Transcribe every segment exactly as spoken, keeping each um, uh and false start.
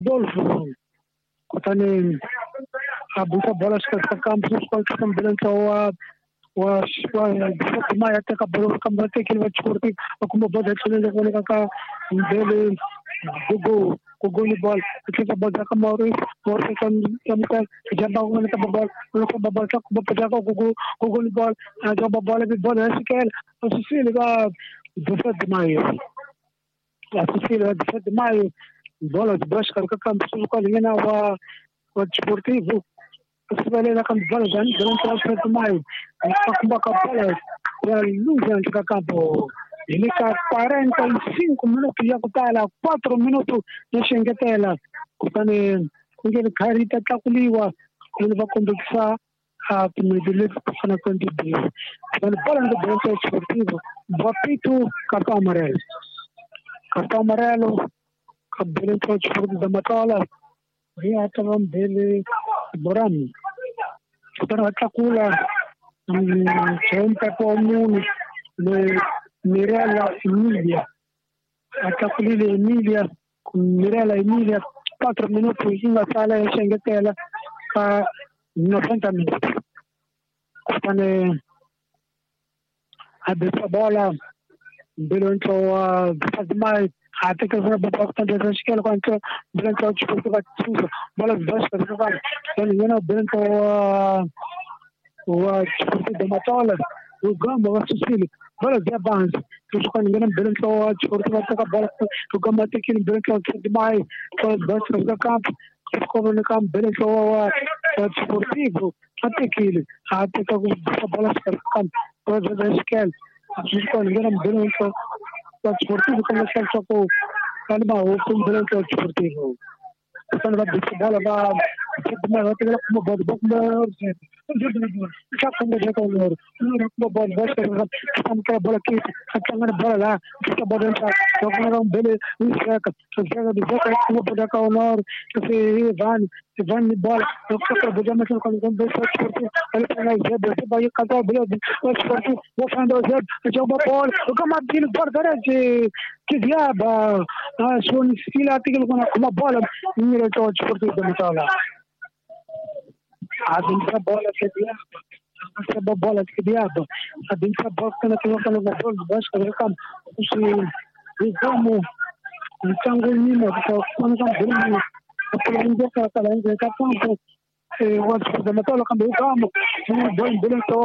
Dolfo. Kutani abuta bola ska campo escola que estão durante o o o mais até que bola campo que ele vai cortar como bola de chile com ele cá dele go go go ni bola que a bola que mora mora que que muita já dá uma que bola que bola que bola que go go go ni bola a já bola de bola é que ele o se ele vai de maio a se ele vai de maio bola de baixo que campo escola ele na o o desportivo se vai lá com bola já durante o maio a bola que bola luz que campo ele está quarenta e cinco minutos já está lá quatro minutos deixa engatela quando ele carita tá kuliwa ele vai conversar a primeira para contribuir quando bola no branco esportivo bapito cartão amarelo cartão amarelo cabelo esportivo da Matola e até dele Borami para atakula sempre como Mirella Emilia atakulile Emilia Mirella Emilia quatro minutos inga sala ya Shengetela ka noventa minutos kutane abisa bola bilonto fazmai até que vai botar tanto de esquela quanto bilonto tipo vai tudo bola dois para jogar ele não bilonto o tipo de Matola o gamba vai subir bola de avanço que quando ninguém bilonto o tipo vai tocar bola o gamba tem que bilonto demais que dois para campo como no campo bilonto o esportivo até que ele até que a bola para campo toda a esquela quando ninguém bilonto o esportivo como é que ele tocou calma o bilonto o esportivo quando vai bola vai vai ter como bola bola já como já como não bola vai ser como que a bola aqui a bola lá que a bola entra jogando um belo um seca chega de boca como pode cá o nor que Ivan Ivan de bola eu quero botar mais quando quando vai ser ele tem aí já vai cada bola o esportivo vou fazer o zero joga bola o como aquele bola de que diaba a sua estilo aquilo com a bola mira o esportivo da Matola a dintra bola que diabo a bola que diabo a dintra bola que não tem bola bas que campo se como então o menino que quando não vem a polícia que está lá em campo e o outro da Matola quando vamos um bom bilhete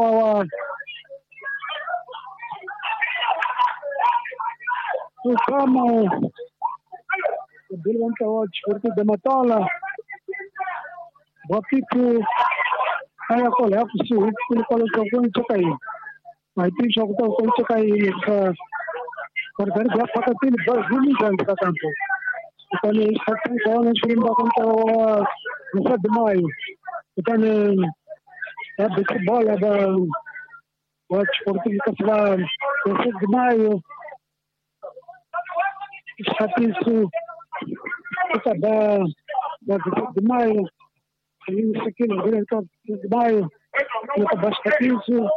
o como o bilhete hoje da Matola Bapito haya kole hapo si kule kole kwa kutoka hii maiti shoko kwa kutoka hii kwa gari kwa pakati ni basi ni ndio kwa kampo kani sasa kwa ni shirimba kwa kwa Maio kani ya bola da watch portuguesa kwa kwa Maio Sapisu kita da kwa Maio isso aqui no Rio de Maio, no Tabascatinho,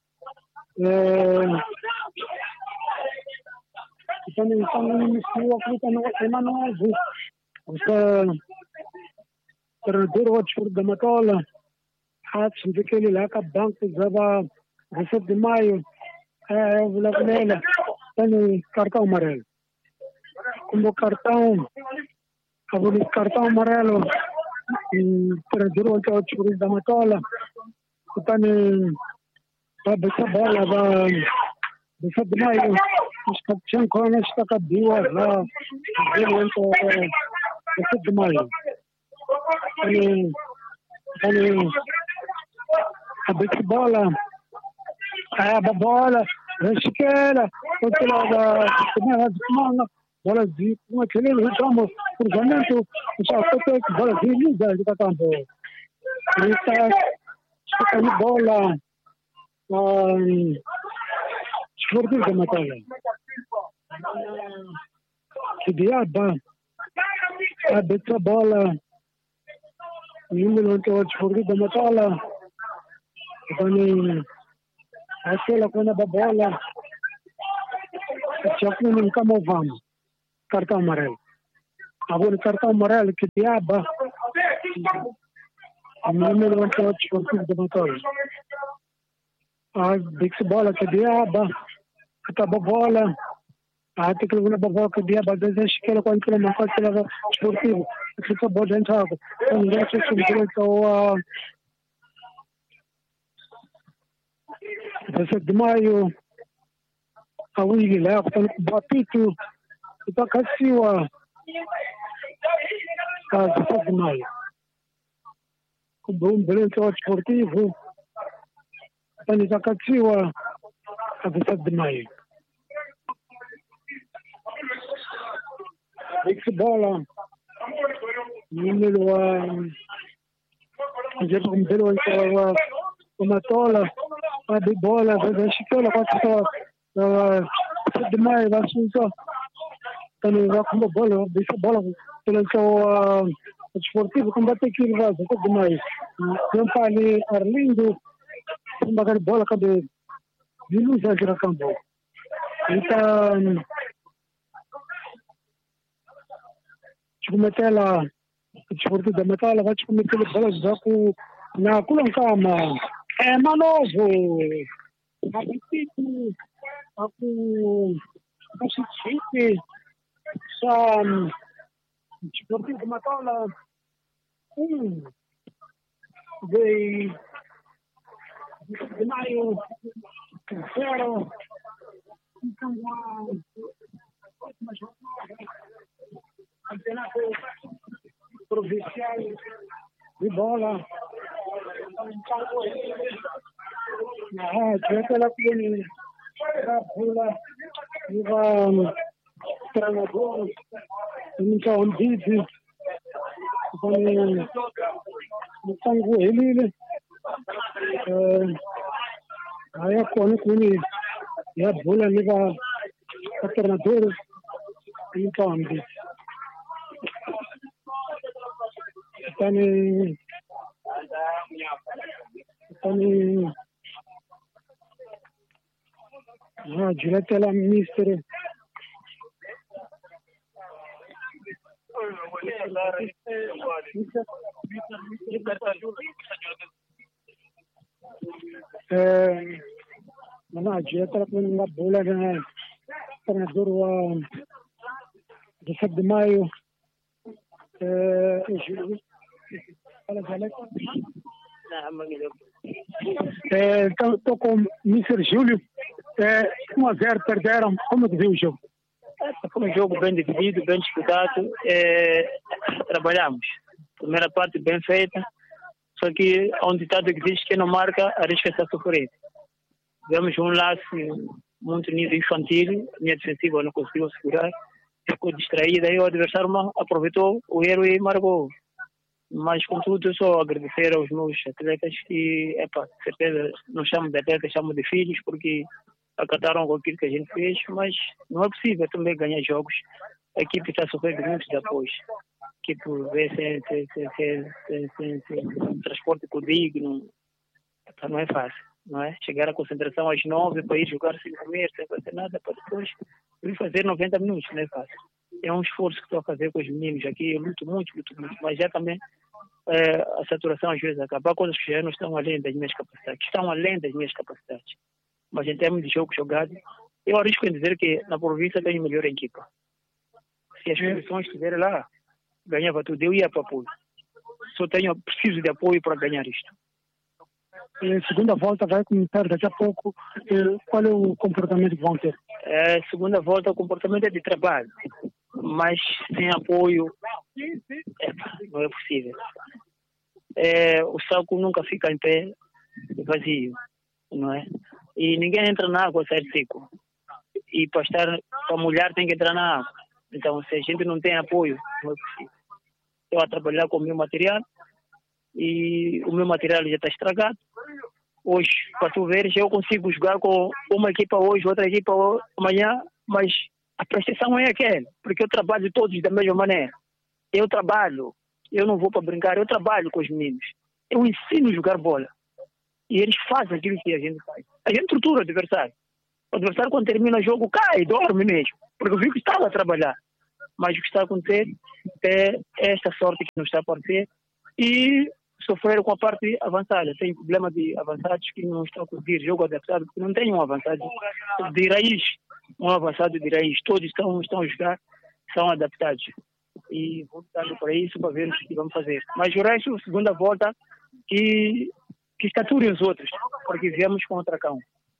também também mistura aqui na semana hoje, o treinador hoje da Matola, há sempre que ele lá com banco zaba dezessete de maio, é o Vila tem cartão amarelo, como cartão, o cartão amarelo treinador hoje da Matola, tem a bola da dezessete de maio, os capitães com esta cabia lá, dezessete de maio. Tem tem a bola, a bola, a esquerda, o lado da bola de uma aquele ramo cruzamento só foi que bola de liga de campo essa essa bola um esportivo da Matola que diaba a beta bola número oito esportivo da Matola quando aquela quando a bola já que não como vamos cartão amarelo Agora cartão amarelo que diaba. O número um é desportivo de motor. A Dixie bola que diaba. Acaba a bola. A tem que levar a bola que diaba. Deseja que ela quando ela não faz ela desportivo. Fica boa dentro da água. Então, não é que se direito ao dezessete de maio. A Wiggy lá, portanto, Bapito. E para Cassiwa. A dezessete de maio. Com um beleza desportivo. Portanto, para Cassiwa. A dezessete de maio. Esse bola. Número a. Como deu uma tola. A de bola. A chicola. A de maio. A Susa. Então, já como bola. Essa bola. Então, o desportivo combate aqui no vaso. A de maio. Não está ali Arlindo. Uma bola. Cadê? De luz aqui na campo. Então. Cometer lá, desportivo da metala, vai cometer bolas já com na coloncama. É manovo. Apetite, com chique, só desportivo da metala. Um de de maio, zero. Então, campeonato provincial de bola. Ah, tinha aquela coisa da bola, o treinador, então o Didi, o Tango ele, aí a cone com ele, e a bola leva o treinador, então o Didi. Tani Tani ah, direto lá, mister. É, não, direto lá com uma bola, né? Treinador dezessete de maio. É, então, estou com o mister Júlio. É, um a zero, perderam. Como é que viu o jogo? É, foi um jogo bem dividido, bem disputado. É, trabalhamos. Primeira parte bem feita. Só que há um ditado que diz que quem não marca arrisca-se a sofrer. Tivemos um lance muito nível infantil. A minha defensiva não conseguiu segurar. Ficou distraída. Aí o adversário aproveitou o erro e marcou. Mas, contudo, eu só agradecer aos meus atletas que, epa, certeza, não chamo de atletas, chamo de filhos, porque acataram com aquilo que a gente fez, mas não é possível também ganhar jogos. A equipe está sofrendo muitos apoios. A equipe vê sem, sem, sem, sem, sem, sem, sem transporte digno, epa, não é fácil, não é? Chegar à concentração às nove para ir jogar sem comer, sem fazer nada, para depois ir fazer noventa minutos, não é fácil. É um esforço que estou a fazer com os meninos aqui, eu luto muito, luto muito, mas já também é, a saturação às vezes acaba. Há coisas que já não estão além das minhas capacidades, estão além das minhas capacidades. Mas em termos de jogo jogado, eu arrisco em dizer que na província tenho melhor equipa. Se as condições estiverem lá, ganhava tudo, eu ia para apoio. Só tenho, preciso de apoio para ganhar isto. A segunda volta vai começar daqui a pouco. Qual é o comportamento que vão ter? A segunda volta, o comportamento é de trabalho. Mas sem apoio é, não é possível. É, o saco nunca fica em pé vazio, não é? E ninguém entra na água a sair seco. E para estar, para molhar tem que entrar na água. Então, se a gente não tem apoio, não é possível. Estou a trabalhar com o meu material e o meu material já está estragado. Hoje, para tu veres, eu consigo jogar com uma equipa hoje, outra equipa amanhã, mas a prestação é aquela, porque eu trabalho todos da mesma maneira. Eu trabalho, eu não vou para brincar, eu trabalho com os meninos. Eu ensino a jogar bola. E eles fazem aquilo que a gente faz. A gente tortura o adversário. O adversário, quando termina o jogo, cai, dorme mesmo. Porque eu vi que estava a trabalhar. Mas o que está a acontecer é esta sorte que nos está a aparecer e sofrer com a parte avançada. Tem problema de avançados que não estão a conseguir jogo adaptado, porque não tem um avançado de raiz, um avançado de raiz. Todos estão, estão a jogar, são adaptados. E vou estar para isso, para ver o que vamos fazer. Mas o resto, segunda volta, que, que estaturem os outros, porque viemos com o Tracão.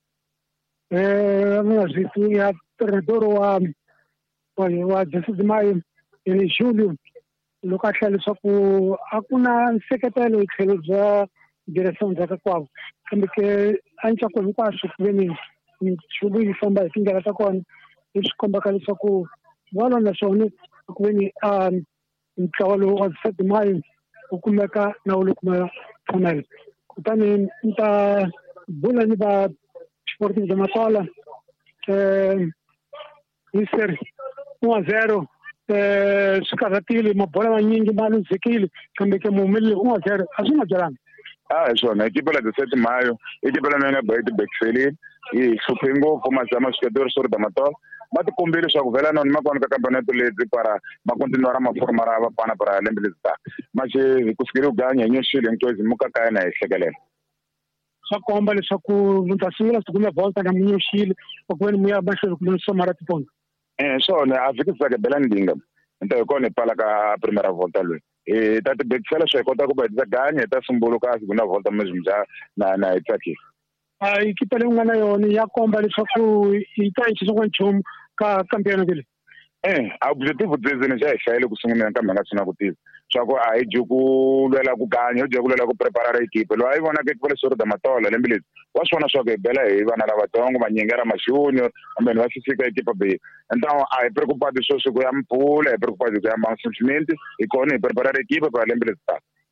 É, mas isso é treinador ou a, olha, o dezesseis de maio, em julho, Lucas só que hakuna secretário que já direção da Cacoal. Como que antes a coisa quase que vem chuva e samba assim que ela está com isso como aquele só que wala na soni que vem a cavalo o dezessete de maio o como cá na o como final. Então inta bola ni ba Sporting de Matola eh isso um a zero eh sukazatili mabola nyingi mali zikili kambe ke mumili um a zero azuma jalana. Ah, swona equipe la dezessete de maio, equipe la nanga bayi de Bexeli e Supingo como chama jogador sur da Matola. Mas o combine só que vela não me conta campeonato lede para ma continuar a formar a pana para lembrista. Mas conseguiu ganhar em Chile em coisa nunca cai na Chegale. Só comba só que Montasila segunda volta na minha Chile, o que vem muito baixo no Somara Tipon. Eh, só né a fica que bela ndinga. Então quando é para a primeira volta lui. E tanto Bexela só conta com a ganha, tá simbólico a segunda volta mesmo já na na Itaki. A equipe le ngana yone ya comba só que itanchi só com ka campeão dele. Eh, o objetivo deles já é sair com o segundo campeonato nacional com isso. Só que aí jogo lela ku ganha, jogo lela ku preparar a equipe. Lo aí vona que pole sur da Matola, lembrete. Wasu wana só que bela aí vana lava tongo, manyengera machunyo, amben wasi fica a equipe B. Então, aí preocupado só com a ampula, é preocupado com a simplesmente e com preparar a equipe para lembrete.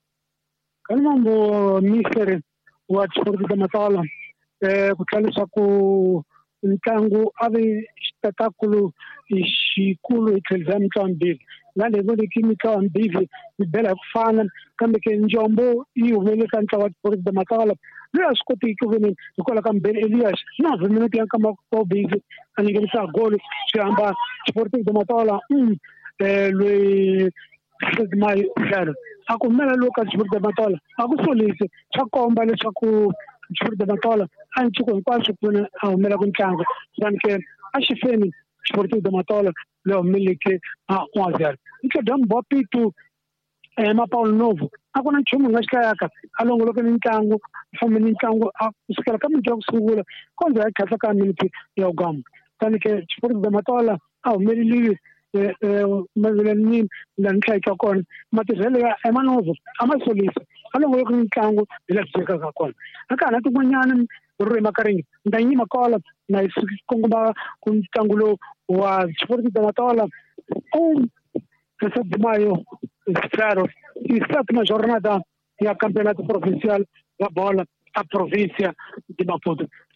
Kalmambo mister wa Sporting da Matola eh kutali só ku ntango ave espetáculo xikulu ithezama mtambili ngale ngole kimika ambivi bela kufana kambe ke njombo i umele kanta wa Sporting da Matola le askoti ku veni kola kambe Elias no veni ke kama ko bivi ani ke sa gol chamba Sporting da Matola um eh le mai zero akumela Lucas Sporting da Matola akusolise chakomba le chaku Sporting da Matola anche con quasi con a umela con chango perché a Shefeni Sporting da Matola le umele che a um a zero nke dam bopi tu eh ma Paulo Novo akona chumu ngashikayaka alongo lo kan chango famini chango a usikala kama jogo sugula kwanza ya kasa ka minute ya ugam tanike Sporting da Matola a umele li eh mazalani lankai ka kon matizele ya Emanovo amasolisa alongo lo kan chango ila tseka ka kon akana tu kunyana rure makaringi ndanyi makola na isikongba kuntangulo wa Sporting da Matola um dezessete de maio espero e sétima jornada e a campeonato provincial da bola a província de Maputo.